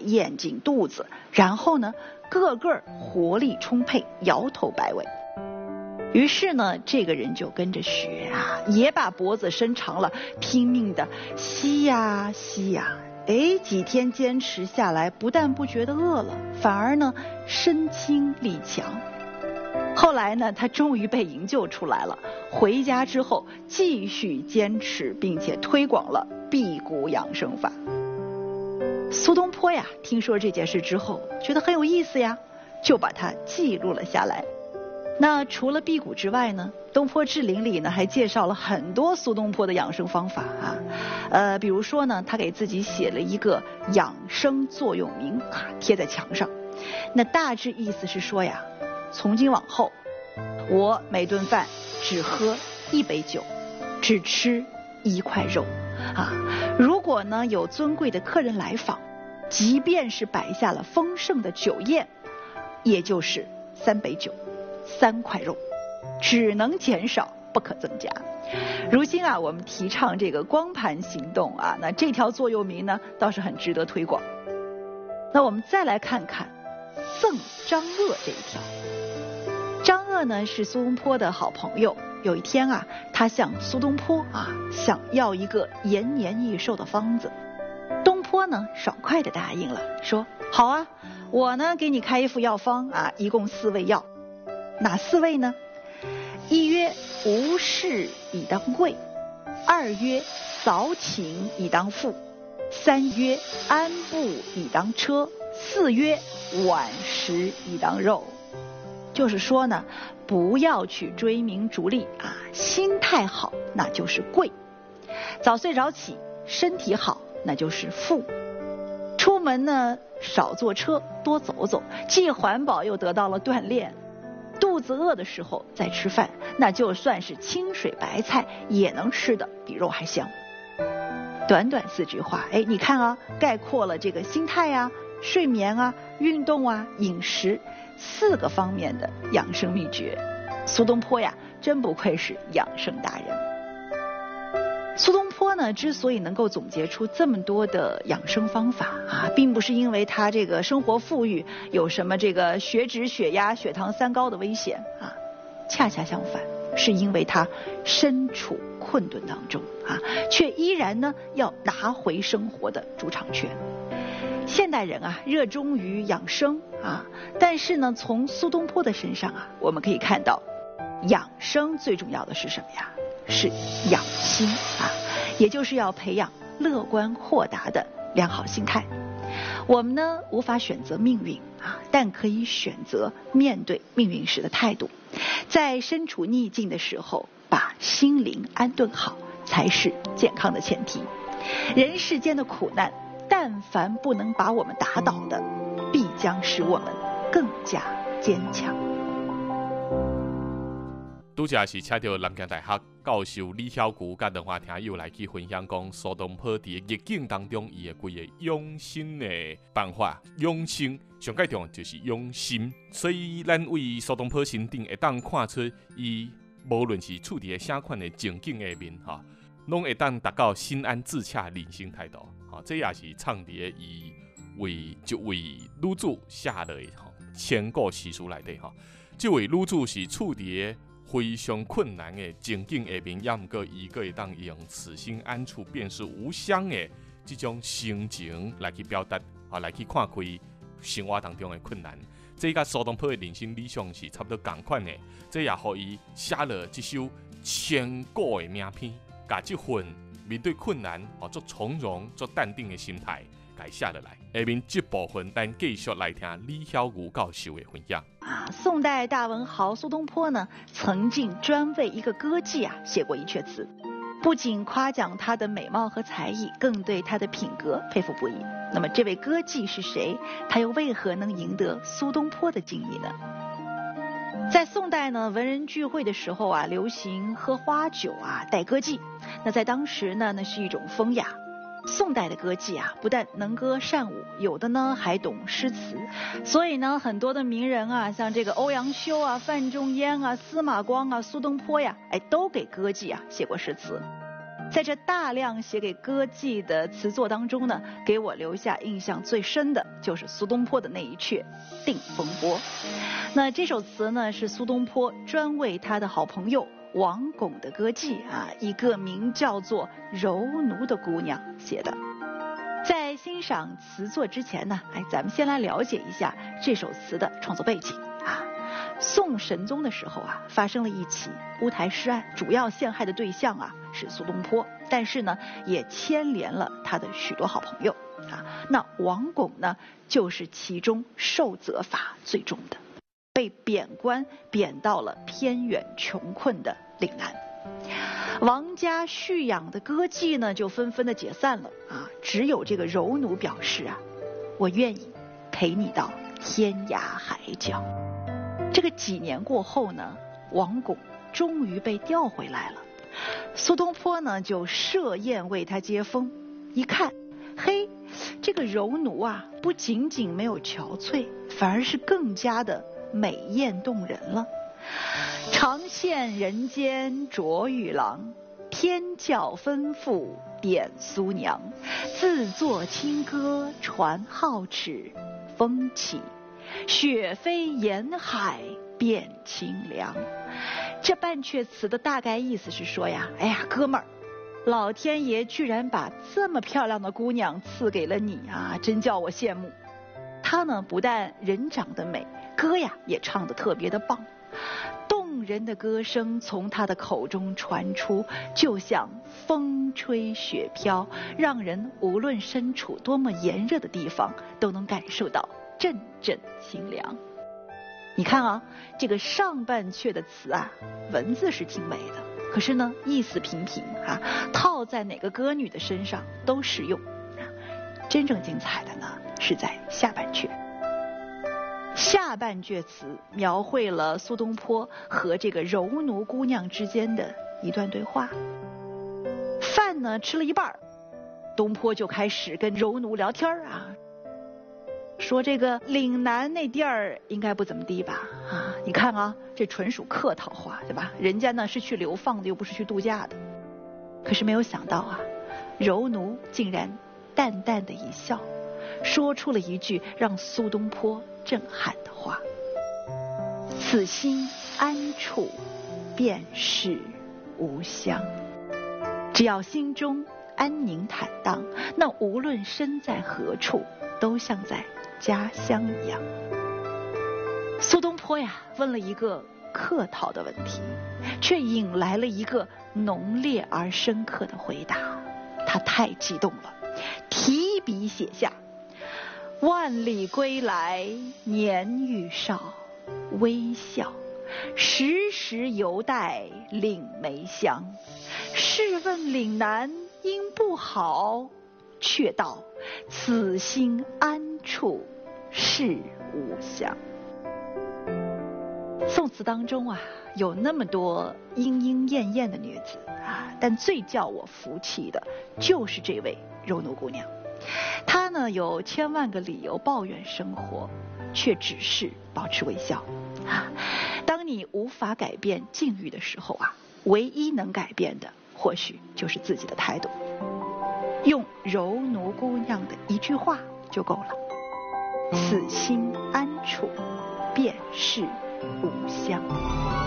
咽进肚子，然后呢个个活力充沛，摇头摆尾。于是呢这个人就跟着学啊，也把脖子伸长了，拼命的吸呀吸呀。几天坚持下来，不但不觉得饿了，反而呢身轻力强。后来呢他终于被营救出来了，回家之后继续坚持，并且推广了辟谷养生法。苏东坡呀听说这件事之后，觉得很有意思呀，就把它记录了下来。那除了辟谷之外呢，东坡志林里呢还介绍了很多苏东坡的养生方法啊。比如说呢，他给自己写了一个养生座右铭啊，贴在墙上。那大致意思是说呀，从今往后，我每顿饭只喝1杯酒，只吃1块肉啊。如果呢有尊贵的客人来访，即便是摆下了丰盛的酒宴，也就是3杯酒，3块肉，只能减少，不可增加。如今啊，我们提倡这个光盘行动啊，那这条座右铭呢，倒是很值得推广。那我们再来看看赠张鄂这一条。张鄂呢是苏东坡的好朋友，有一天啊，他向苏东坡想要一个延年益寿的方子。东坡呢爽快地答应了，说好啊，我呢给你开一副药方啊，一共4味药。哪4味呢？一曰无事以当贵，2曰扫寝以当富，3曰安步以当车，4曰晚食以当肉。就是说呢，不要去追名逐利啊，心态好那就是贵，早睡早起身体好那就是富，出门呢少坐车多走走，既环保又得到了锻炼，肚子饿的时候再吃饭，那就算是清水白菜也能吃的比肉还香。短短4句话，你看啊，概括了这个心态啊、睡眠啊、运动啊、饮食4个方面的养生秘诀。苏东坡呀，真不愧是养生达人。苏东坡呢，之所以能够总结出这么多的养生方法啊，并不是因为他这个生活富裕，有什么这个血脂、血压、血糖3高的危险啊，恰恰相反，是因为他身处困顿当中啊，却依然呢要拿回生活的主场权。现代人啊，热衷于养生啊，但是呢，从苏东坡的身上啊，我们可以看到，养生最重要的是什么呀？是养心啊，也就是要培养乐观豁达的良好心态。我们呢无法选择命运啊，但可以选择面对命运时的态度。在身处逆境的时候，把心灵安顿好，才是健康的前提。人世间的苦难，但凡不能把我们打倒的，必将使我们更加坚强。 拄则是请到南京大学教授李晓菊甲两华听友来去分享讲苏东坡伫逆境当中伊的几个养生的办法。养生上介重就是养心，所以咱为苏东坡身顶会当看出伊无论是处理啥款的情境的面拢会当达到心安自洽人生态度。这也是藏伫伊为一位女子写落的千古诗书内底。这位女子是处伫非常困难的情境下面，也毋过伊个会当用此心安处便是无乡的这种心情来去表达，来去看开生活当中的困难。这甲苏东坡的人生理想是差不多同款的，这也互伊写了这首千古的名篇，把这份面对困难做从容、做淡定的心态改写落来。下面这部分，咱继续来听李晓菊教授的分享。 宋代大文豪苏东坡呢，曾经专为一个歌妓写过一阙词，不仅夸奖她的美貌和才艺，更对她的品格佩服不已。那么这位歌妓是谁？她又为何能赢得苏东坡的敬意呢？在宋代呢，文人聚会的时候流行喝花酒带歌妓。那在当时呢，那是一种风雅。宋代的歌妓不但能歌善舞，有的呢还懂诗词，所以呢，很多的名人像这个欧阳修范仲淹司马光苏东坡都给歌妓写过诗词。 在这大量写给歌妓的词作当中呢，给我留下印象最深的就是苏东坡的那一阙《定风波》。那这首词呢，是苏东坡专为他的好朋友王巩的歌妓一个名叫做柔奴的姑娘写的。在欣赏词作之前呢，咱们先来了解一下这首词的创作背景。宋神宗的时候发生了一起乌台诗案，主要陷害的对象是苏东坡，但是呢也牵连了他的许多好朋友那王巩呢就是其中受责罚最重的，被贬官贬到了偏远穷困的岭南。王家蓄养的歌妓呢就纷纷的解散了只有这个柔奴表示我愿意陪你到天涯海角。这个几年过后呢，王巩终于被调回来了。苏东坡呢就设宴为他接风，一看，嘿，这个柔奴不仅仅没有憔悴，反而是更加的美艳动人了。长羡人间卓玉郎，天教吩咐点苏娘。自作清歌传皓齿，风起雪飞沿海变清凉。这半阙词的大概意思是说哥们儿，老天爷居然把这么漂亮的姑娘赐给了你真叫我羡慕。她呢不但人长得美，歌也唱得特别的棒，动人的歌声从她的口中传出，就像风吹雪飘，让人无论身处多么炎热的地方都能感受到阵阵清凉。你看这个上半阙的词文字是挺美的，可是呢意思平平套在哪个歌女的身上都适用真正精彩的呢是在下半阙。下半阙词描绘了苏东坡和这个柔奴姑娘之间的一段对话。饭呢吃了一半，东坡就开始跟柔奴聊天说这个岭南那地儿应该不怎么地吧你看这纯属客套话，对吧？人家呢是去流放的，又不是去度假的。可是没有想到柔奴竟然淡淡的一笑，说出了一句让苏东坡震撼的话：此心安处便是吾乡。只要心中安宁坦荡，那无论身在何处都像在家乡一样。苏东坡问了一个客套的问题，却引来了一个浓烈而深刻的回答。他太激动了，提笔写下：万里归来年愈少，微笑时时犹带岭梅香。试问岭南应不好，却道此心安处是吾乡。宋词当中有那么多莺莺燕燕的女子但最叫我服气的就是这位柔奴姑娘。她呢有千万个理由抱怨生活，却只是保持微笑当你无法改变境遇的时候唯一能改变的或许就是自己的态度。用柔奴姑娘的一句话就够了：此心安处便是吾乡。